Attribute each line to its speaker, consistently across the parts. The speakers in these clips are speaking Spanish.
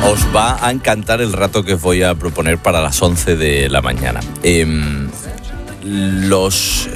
Speaker 1: Os va a encantar el rato que os voy a proponer para las 11 de la mañana. Los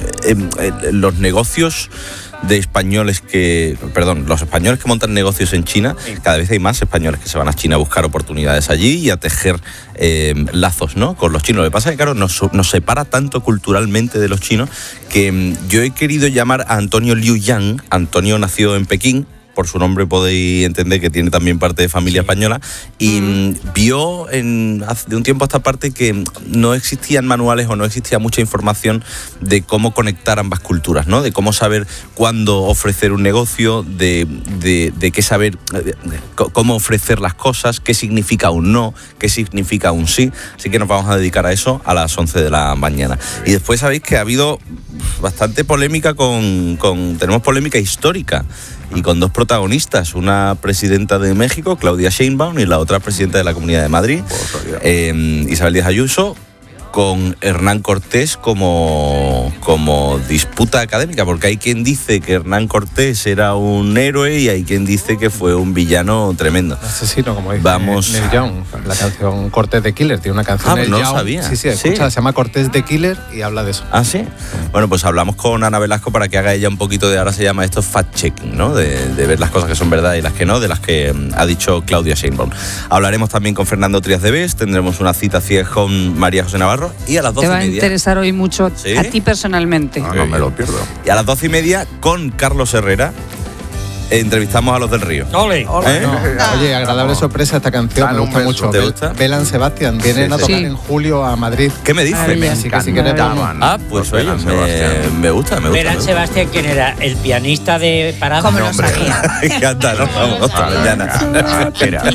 Speaker 1: negocios de españoles los españoles que montan negocios en China, cada vez hay más españoles que se van a China a buscar oportunidades allí y a tejer lazos, ¿no?, con los chinos. Lo que pasa es que, claro, nos separa tanto culturalmente de los chinos que yo he querido llamar a Antonio Liu Yang. Antonio nació en Pekín. Por su nombre podéis entender que tiene también parte de familia española, y vio de un tiempo a esta parte que no existían manuales o no existía mucha información de cómo conectar ambas culturas, ¿no? De cómo saber cuándo ofrecer un negocio, de qué saber cómo ofrecer las cosas, qué significa un no, qué significa un sí. Así que nos vamos a dedicar a eso a las 11 de la mañana. Y después sabéis que ha habido bastante polémica tenemos polémica histórica y con dos protagonistas, una presidenta de México, Claudia Sheinbaum, y la otra presidenta de la Comunidad de Madrid, Isabel Díaz Ayuso, con Hernán Cortés como disputa académica, porque hay quien dice que Hernán Cortés era un héroe y hay quien dice que fue un villano tremendo.
Speaker 2: Asesino, como dice Neil Young. La canción Cortés de Killer tiene una canción.
Speaker 1: No lo sabía.
Speaker 2: Sí, escucha, se llama Cortés de Killer y habla de eso.
Speaker 1: ¿Ah, sí? Bueno, pues hablamos con Ana Velasco para que haga ella un poquito de, ahora se llama esto fact-checking, ¿no? De ver las cosas que son verdad y las que no, de las que ha dicho Claudia Sheinbaum. Hablaremos también con Fernando Trías de Bes, tendremos una cita ciega con María José Navarro, y a las 12:30...
Speaker 3: Te va a interesar hoy mucho, ¿sí?, a ti personalmente.
Speaker 4: No me lo pierdo.
Speaker 1: Y a las 12:30 con Carlos Herrera entrevistamos a los del Río.
Speaker 2: ¡Ole! Oye, agradable sorpresa esta canción, me gusta mucho.
Speaker 1: ¿Te gusta?
Speaker 2: Belán Sebastián, vienen a tocar en julio a Madrid.
Speaker 1: ¿Qué me dices?
Speaker 2: Así que si quieres vamos.
Speaker 1: Pues oye, me gusta.
Speaker 5: Belán Sebastián, ¿quién era? ¿El pianista de Parada?
Speaker 3: ¿Cómo lo sabía?
Speaker 1: Me encanta, ¿no? Otra mañana.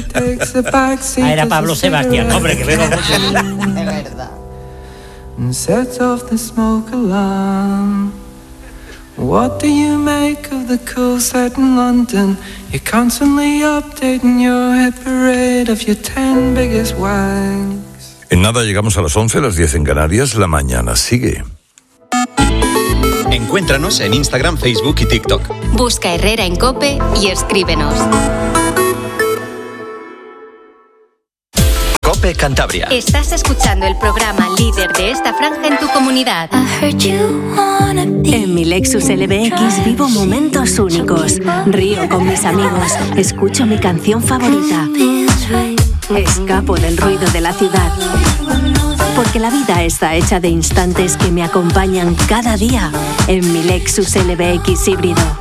Speaker 5: Era Pablo Sebastián, hombre, que vengo mucho.
Speaker 3: De verdad.
Speaker 6: Set off the smoke alarm. What do you make of the cool set in London? You're constantly updating your hit parade of your 10 biggest wanks.
Speaker 4: En nada llegamos a las 11, las 10 en Canarias. La mañana sigue.
Speaker 7: Encuéntranos en Instagram, Facebook y TikTok.
Speaker 8: Busca Herrera en COPE y escríbenos.
Speaker 7: COPE Cantabria.
Speaker 8: Estás escuchando el programa líder de esta franja en tu comunidad.
Speaker 9: En mi Lexus LBX vivo momentos únicos. Río con mis amigos. Escucho mi canción favorita. Escapo del ruido de la ciudad. Porque la vida está hecha de instantes que me acompañan cada día en mi Lexus LBX híbrido.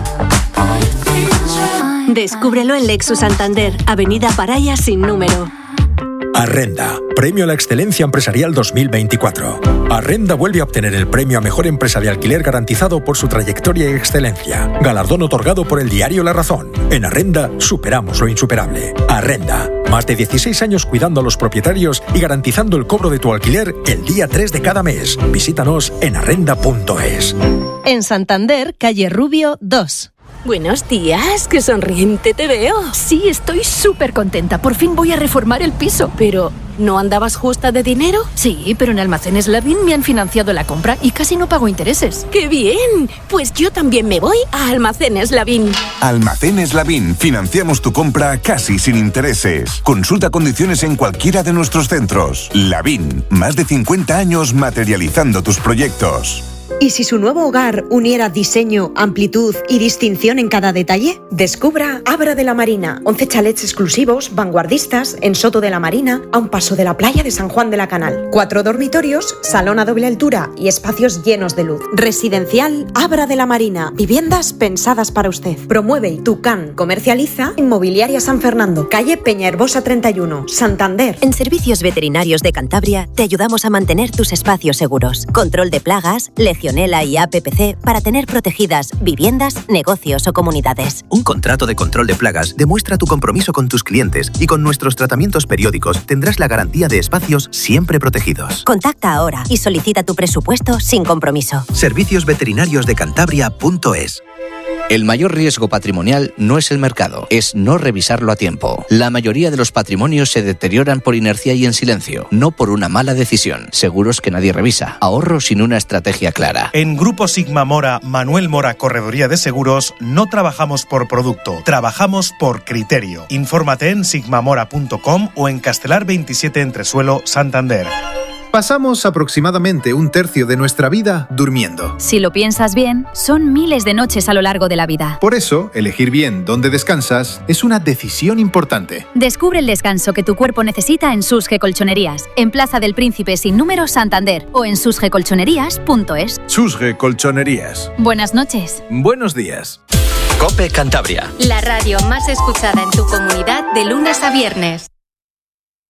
Speaker 9: Descúbrelo en Lexus Santander, Avenida Paraya sin número.
Speaker 10: Arrenda, Premio a la Excelencia Empresarial 2024. Arrenda vuelve a obtener el premio a Mejor Empresa de Alquiler garantizado por su trayectoria y excelencia. Galardón otorgado por el diario La Razón. En Arrenda superamos lo insuperable. Arrenda, más de 16 años cuidando a los propietarios y garantizando el cobro de tu alquiler el día 3 de cada mes. Visítanos en arrenda.es.
Speaker 9: En Santander, calle Rubio 2.
Speaker 11: Buenos días, qué sonriente te veo.
Speaker 12: Sí, estoy súper contenta. Por fin voy a reformar el piso.
Speaker 11: Pero, ¿no andabas justa de dinero?
Speaker 12: Sí, pero en Almacenes Lavín me han financiado la compra y casi no pago intereses.
Speaker 11: ¡Qué bien! Pues yo también me voy a Almacenes Lavín.
Speaker 13: Almacenes Lavín. Financiamos tu compra casi sin intereses. Consulta condiciones en cualquiera de nuestros centros. Lavín. Más de 50 años materializando tus proyectos.
Speaker 14: ¿Y si su nuevo hogar uniera diseño, amplitud y distinción en cada detalle? Descubra Abra de la Marina, 11 chalets exclusivos, vanguardistas, en Soto de la Marina, a un paso de la playa de San Juan de la Canal. 4 dormitorios, salón a doble altura y espacios llenos de luz. Residencial Abra de la Marina, viviendas pensadas para usted. Promueve Tucán, comercializa Inmobiliaria San Fernando, calle Peñaherbosa 31, Santander.
Speaker 15: En Servicios Veterinarios de Cantabria te ayudamos a mantener tus espacios seguros. Control de plagas, Legionela y APPC para tener protegidas viviendas, negocios o comunidades.
Speaker 7: Un contrato de control de plagas demuestra tu compromiso con tus clientes y con nuestros tratamientos periódicos tendrás la garantía de espacios siempre protegidos.
Speaker 15: Contacta ahora y solicita tu presupuesto sin compromiso.
Speaker 7: Servicios Veterinarios de Cantabria.es.
Speaker 16: El mayor riesgo patrimonial no es el mercado, es no revisarlo a tiempo. La mayoría de los patrimonios se deterioran por inercia y en silencio, no por una mala decisión. Seguros que nadie revisa. Ahorro sin una estrategia clara.
Speaker 17: En Grupo Sigma Mora, Manuel Mora Correduría de Seguros, no trabajamos por producto, trabajamos por criterio. Infórmate en sigmamora.com o en Castelar 27 Entresuelo, Santander.
Speaker 18: Pasamos aproximadamente un tercio de nuestra vida durmiendo.
Speaker 19: Si lo piensas bien, son miles de noches a lo largo de la vida.
Speaker 18: Por eso, elegir bien dónde descansas es una decisión importante.
Speaker 19: Descubre el descanso que tu cuerpo necesita en Susge Colchonerías, en Plaza del Príncipe sin número, Santander, o en susgecolchonerías.es.
Speaker 18: Susge Colchonerías.
Speaker 19: Buenas noches.
Speaker 18: Buenos días.
Speaker 20: COPE Cantabria.
Speaker 8: La radio más escuchada en tu comunidad de lunes a viernes.